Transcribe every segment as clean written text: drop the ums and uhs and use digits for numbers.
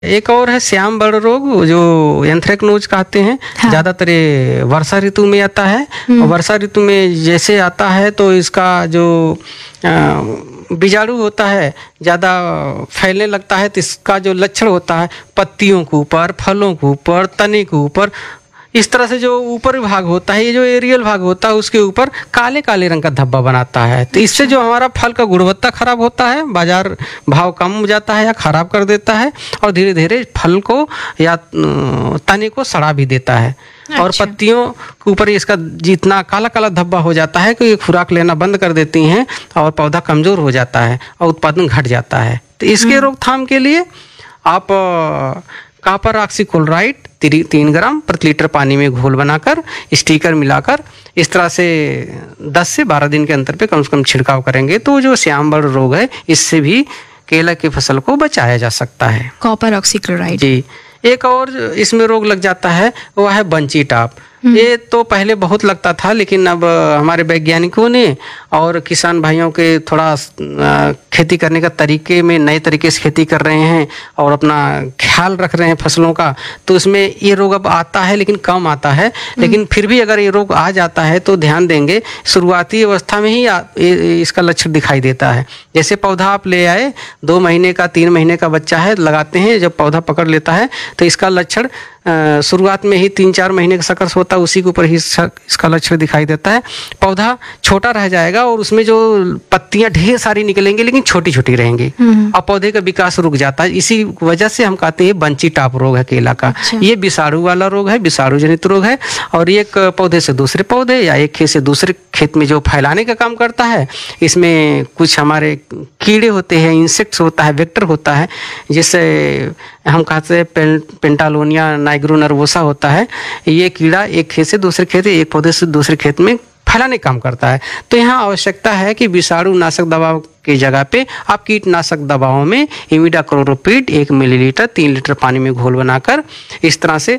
एक और है श्याम बर्ड रोग, जो एंथ्रेक्नोज कहते हैं। हाँ। ज़्यादातर ये वर्षा ऋतु में आता है। और वर्षा ऋतु में जैसे आता है तो इसका जो बीजाणु होता है ज़्यादा फैलने लगता है। तो इसका जो लक्षण होता है पत्तियों के ऊपर, फलों के ऊपर, तने के ऊपर, इस तरह से जो ऊपर भाग होता है, ये जो एरियल भाग होता है उसके ऊपर काले काले रंग का धब्बा बनाता है। तो इससे जो हमारा फल का गुणवत्ता खराब होता है, बाजार भाव कम हो जाता है या खराब कर देता है, और धीरे धीरे फल को या तने को सड़ा भी देता है। और पत्तियों के ऊपर इसका जितना काला काला धब्बा हो जाता है कि ये खुराक लेना बंद कर देती हैं और पौधा कमज़ोर हो जाता है और उत्पादन घट जाता है। तो इसके रोकथाम के लिए आप कॉपर ऑक्सीक्लोराइड 3 ग्राम प्रति लीटर पानी में घोल बनाकर स्टिकर मिलाकर इस तरह से 10 से 12 दिन के अंतर पे कम से कम छिड़काव करेंगे तो जो श्याम बर्ड रोग है इससे भी केला की फसल को बचाया जा सकता है। कॉपर ऑक्सीक्लोराइड जी। एक और इसमें रोग लग जाता है वह है बंची टाप। ये तो पहले बहुत लगता था, लेकिन अब हमारे वैज्ञानिकों ने और किसान भाइयों के थोड़ा खेती करने का तरीके में नए तरीके से खेती कर रहे हैं और अपना ख्याल रख रहे हैं फसलों का, तो उसमें ये रोग अब आता है लेकिन कम आता है। लेकिन फिर भी अगर ये रोग आ जाता है तो ध्यान देंगे, शुरुआती अवस्था में ही इसका लक्षण दिखाई देता है। जैसे पौधा आप ले आए, 2 महीने का 3 महीने का बच्चा है, लगाते हैं, जब पौधा पकड़ लेता है तो इसका लक्षण शुरुआत में ही 3-4 महीने का सकर्स होता है, उसी के ऊपर ही इसका लक्षण दिखाई देता है। पौधा छोटा रह जाएगा और उसमें जो पत्तियां ढेर सारी निकलेंगी लेकिन छोटी छोटी रहेंगी और पौधे का विकास रुक जाता है। इसी वजह से हम कहते हैं बंची टाप रोग है केला का। ये विषाणु वाला रोग है, विषाणु जनित रोग है और एक पौधे से दूसरे पौधे या एक खेत से दूसरे खेत में जो फैलाने का काम करता है। इसमें कुछ हमारे कीड़े होते हैं, इंसेक्ट्स होता है, वेक्टर होता है, जिससे हम कहते हैं पेंटालोनिया नाइग्रो नर्वोसा होता है। ये कीड़ा एक खेत से दूसरे खेत, एक पौधे से दूसरे खेत में फैलाने का काम करता है। तो यहाँ आवश्यकता है कि विषाणु नाशक दवा की जगह पे आप कीटनाशक दवाओं में इमिडाक्लोप्रिड 1 मिलीलीटर 3 लीटर पानी में घोल बनाकर इस तरह से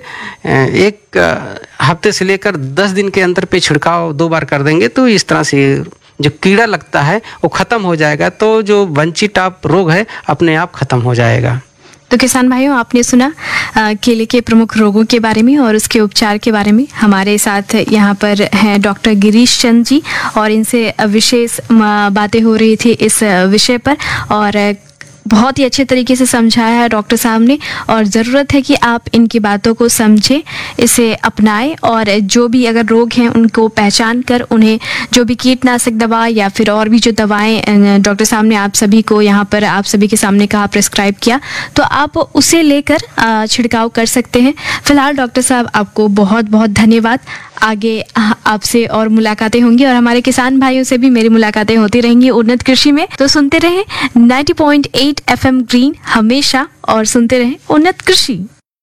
एक हफ्ते से लेकर 10 दिन के अंतर पे छिड़काव 2 बार कर देंगे तो इस तरह से जो कीड़ा लगता है वो खत्म हो जाएगा। तो जो बंची टाप रोग है अपने आप खत्म हो जाएगा। तो किसान भाइयों, आपने सुना केले के प्रमुख रोगों के बारे में और उसके उपचार के बारे में। हमारे साथ यहाँ पर हैं डॉक्टर गिरीश चंद जी और इनसे विशेष बातें हो रही थी इस विषय पर और बहुत ही अच्छे तरीके से समझाया है डॉक्टर साहब ने। और ज़रूरत है कि आप इनकी बातों को समझें, इसे अपनाएं और जो भी अगर रोग हैं उनको पहचान कर उन्हें जो भी कीटनाशक दवा या फिर और भी जो दवाएं डॉक्टर साहब ने आप सभी को यहाँ पर आप सभी के सामने कहा, प्रिस्क्राइब किया, तो आप उसे लेकर छिड़काव कर सकते हैं। फिलहाल डॉक्टर साहब आपको बहुत बहुत धन्यवाद। आगे आपसे और मुलाकातें होंगी और हमारे किसान भाइयों से भी मेरी मुलाकातें होती रहेंगी उन्नत कृषि में। तो सुनते रहें 90.8 FM ग्रीन हमेशा और सुनते रहें उन्नत कृषि।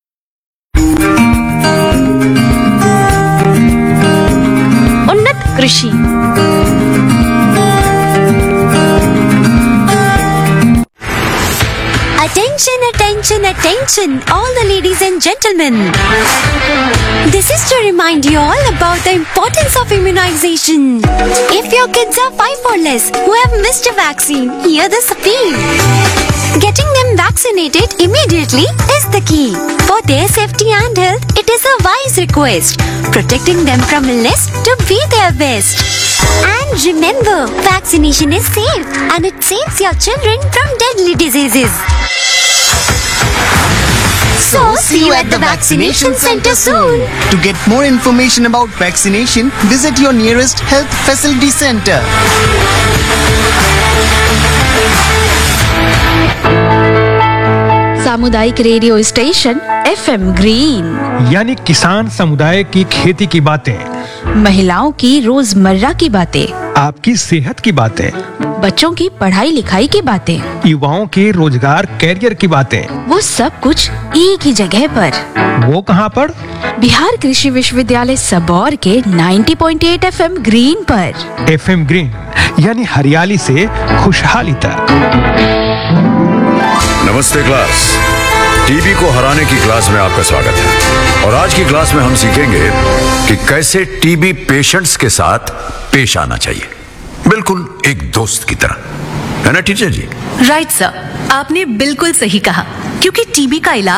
उन्नत कृषि। Attention, attention, attention, all the ladies and gentlemen. This is to remind you all about the importance of immunization. If your kids are 5 or less who have missed a vaccine, hear this appeal. Getting them vaccinated immediately is the key. For their safety and health, it is a wise request. Protecting them from illness to be their best. And remember, vaccination is safe and it saves your children from deadly diseases. So, see you at the vaccination center soon. To get more information about vaccination, visit your nearest health facility center. सामुदायिक radio station FM green, यानी किसान समुदाय की खेती की बातें, महिलाओं की रोजमर्रा की बातें, आपकी सेहत की बातें, बच्चों की पढ़ाई लिखाई की बातें, युवाओं के रोजगार कैरियर की बातें, वो सब कुछ एक ही जगह पर। वो कहाँ पर? बिहार कृषि विश्वविद्यालय सबौर के 90.8 FM ग्रीन पर। FM ग्रीन यानी हरियाली से खुशहाली तक। नमस्ते क्लास, टीबी को हराने की क्लास में आपका स्वागत है। और आज की क्लास में हम सीखेंगे कि कैसे टीबी पेशेंट्स के साथ पेश आना चाहिए, बिल्कुल एक दोस्त की तरह। है ना टीचर जी? राइट सर, आपने बिल्कुल सही कहा, क्योंकि टीबी का इलाज